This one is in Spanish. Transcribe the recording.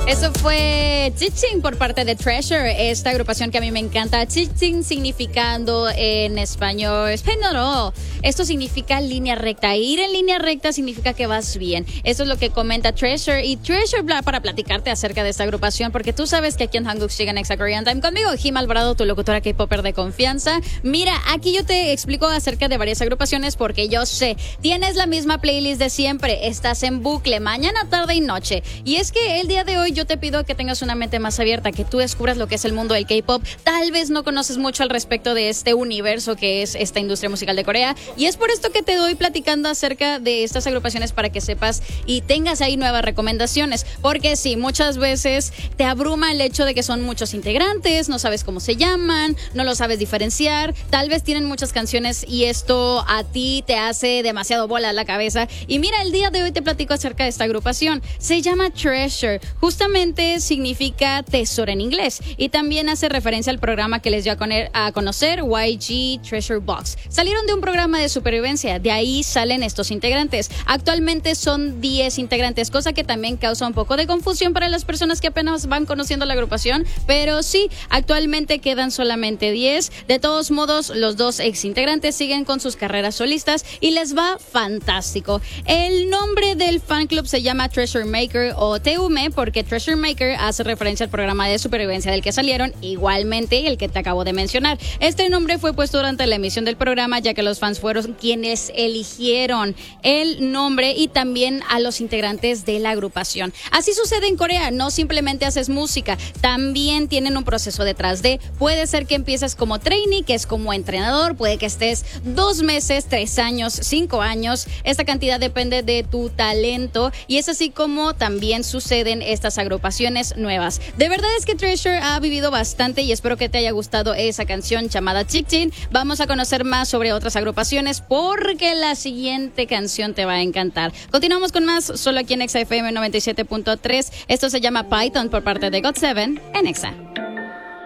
Eso fue Chiching por parte de Treasure, esta agrupación que a mí me encanta. Chiching significando en español, no, esto significa línea recta. Ir en línea recta significa que vas bien. Eso es lo que comenta Treasure. Y Treasure para platicarte acerca de esta agrupación, porque tú sabes que aquí en Hanguk llegan Exa Korean Time conmigo, Jim Alvarado, tu locutora K-Popper de confianza. Mira, aquí yo te explico acerca de varias agrupaciones porque yo sé, tienes la misma playlist de siempre, estás en bucle, mañana, tarde y noche. Y es que el día de hoy yo te pido que tengas una mente más abierta, que tú descubras lo que es el mundo del K-pop. Tal vez no conoces mucho al respecto de este universo que es esta industria musical de Corea, y es por esto que te doy platicando acerca de estas agrupaciones para que sepas y tengas ahí nuevas recomendaciones, porque sí, muchas veces te abruma el hecho de que son muchos integrantes, no sabes cómo se llaman, no lo sabes diferenciar, tal vez tienen muchas canciones y esto a ti te hace demasiado bola a la cabeza. Y mira, el día de hoy te platico acerca de esta agrupación, se llama Treasure, justamente significa tesoro en inglés, y también hace referencia al programa que les dio a conocer, YG Treasure Box. Salieron de un programa de supervivencia, de ahí salen estos integrantes. Actualmente son 10 integrantes, cosa que también causa un poco de confusión para las personas que apenas van conociendo la agrupación, pero sí, actualmente quedan solamente 10. De todos modos, los dos ex integrantes siguen con sus carreras solistas y les va fantástico. El nombre del fan club se llama Treasure Maker o TUM, porque Treasure Maker hace referencia al programa de supervivencia del que salieron, igualmente el que te acabo de mencionar. Este nombre fue puesto durante la emisión del programa, ya que los fans fueron quienes eligieron el nombre y también a los integrantes de la agrupación. Así sucede en Corea, no simplemente haces música, también tienen un proceso detrás de. Puede ser que empieces como trainee, que es como entrenador, puede que estés 2 meses, 3 años, 5 años, esta cantidad depende de tu talento, y es así como también suceden estas agrupaciones nuevas. De verdad es que Treasure ha vivido bastante y espero que te haya gustado esa canción llamada Chick-Chin. Vamos a conocer más sobre otras agrupaciones porque la siguiente canción te va a encantar. Continuamos con más solo aquí en Exa FM 97.3. Esto se llama Python por parte de GOT7 en Exa.